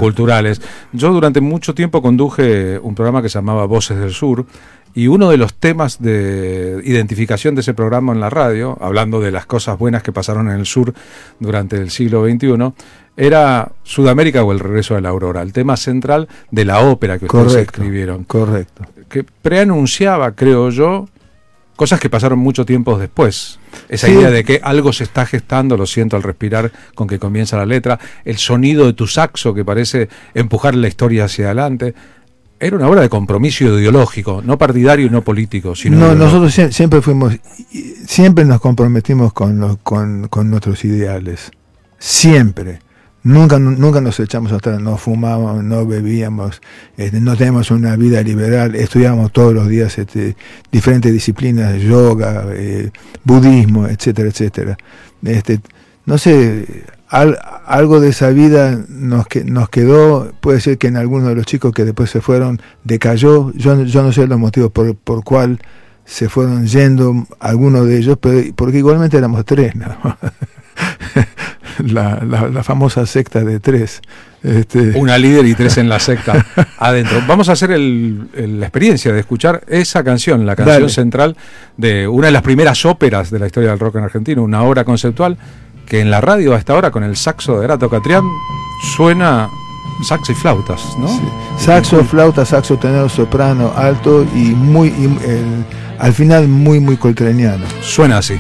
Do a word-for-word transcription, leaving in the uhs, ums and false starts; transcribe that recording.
culturales. Yo durante mucho tiempo conduje un programa que se llamaba Voces del Sur, y uno de los temas de identificación de ese programa en la radio, hablando de las cosas buenas que pasaron en el sur durante el siglo veintiuno, era Sudamérica o el regreso de la aurora, el tema central de la ópera que ustedes correcto, escribieron. Correcto. Que preanunciaba, creo yo, cosas que pasaron mucho tiempo después. Esa sí. idea de que algo se está gestando, lo siento al respirar con que comienza la letra, el sonido de tu saxo que parece empujar la historia hacia adelante. Era una obra de compromiso ideológico, no partidario y no político, sino no, ideológico. Nosotros siempre fuimos, siempre nos comprometimos con, los, con, con nuestros ideales, siempre. Nunca, nunca nos echamos atrás, no fumábamos, no bebíamos, este, no teníamos una vida liberal, estudiábamos todos los días este, diferentes disciplinas, yoga, eh, budismo, etcétera, etcétera. Este, no sé, al, algo de esa vida nos, que, nos quedó, puede ser que en algunos de los chicos que después se fueron decayó, yo, yo no sé los motivos por, por cuál se fueron yendo algunos de ellos, pero porque igualmente éramos tres, ¿no? La, la, la famosa secta de tres. Este... Una líder y tres en la secta adentro. Vamos a hacer el, el, la experiencia de escuchar esa canción, la canción Dale. central de una de las primeras óperas de la historia del rock en Argentina, una obra conceptual que en la radio a esta hora con el saxo de Erato Catrián suena saxo y flautas, ¿no? Sí. Saxo, flauta, saxo tenor, soprano, alto y muy y el, al final muy muy coltraniano. Suena así.